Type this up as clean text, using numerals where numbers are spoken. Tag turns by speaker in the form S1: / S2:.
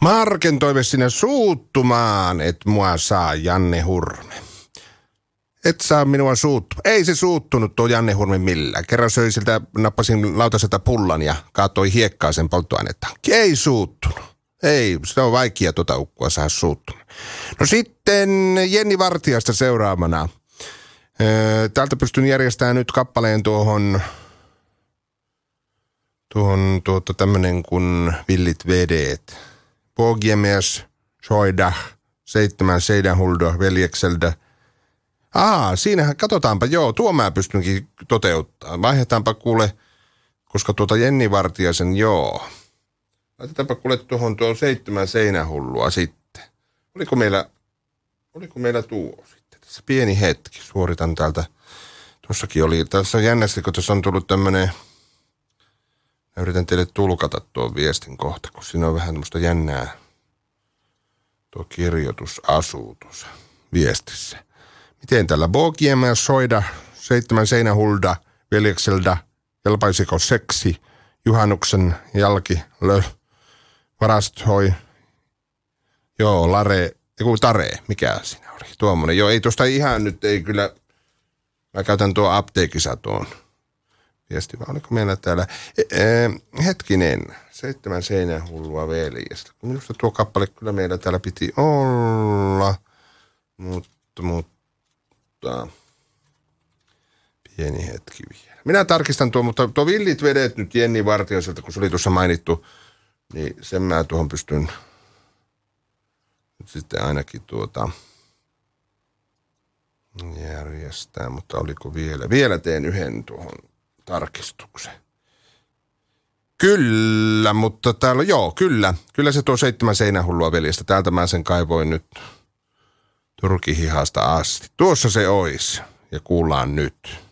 S1: Marken toive sinne suuttumaan, et mua saa Janne Hurme. Et saa minua suuttumaan. Ei se suuttunut tuo Janne Hurme millään. Kerran söi siltä, nappasin lautaselta pullan ja kaatoi hiekkaa sen polttoainetta. Ei suuttunut. Ei, se on vaikea ukkoa saada suuttunut. No sitten Jenni Vartijasta seuraavana. Täältä pystyn järjestämään nyt kappaleen tuohon tämmönen kuin Villit vedet. Pågiemies, Soida, 7 Seinähuldo, veljekseltä. Siinähän, katsotaanpa, tuo mä pystynkin toteuttamaan. Vaihdetaanpa kuule, koska Jenni Vartijaisen, laitetaanpa kuule tuohon 7 Seinähullua sitten. Oliko meillä tuo sitten? Tässä pieni hetki, suoritan täältä. Tuossakin oli, tässä on jännästi, kun tässä on tullut tämmönen, mä yritän teille tulkata tuon viestin kohta, kun siinä on vähän tämmöistä jännää tuo kirjoitusasuutus viestissä. Miten tällä Bogiema Soida, 7 Seinähulda, veljekseltä, kelpaisiko seksi, juhannuksen jälki, varastoi, Tare, mikä siinä oli, tuommoinen. Ei tuosta ihan nyt, ei kyllä, mä käytän tuon apteekissa tuon viesti, vaan oliko meillä täällä, hetkinen, 7 Seinähullua veljestä. Minusta tuo kappale kyllä meillä täällä piti olla, mutta pieni hetki vielä. Minä tarkistan mutta tuo Villit vedet nyt Jenni Vartiaiselta, kun se oli tuossa mainittu, niin sen mä tuohon pystyn nyt sitten ainakin järjestää, mutta oliko vielä teen yhden tuohon tarkistuksen. Kyllä, mutta täällä, kyllä se tuo 7 Seinähullua veljestä, täältä mä sen kaivoin nyt Turkihihasta asti. Tuossa se ois ja kuullaan nyt.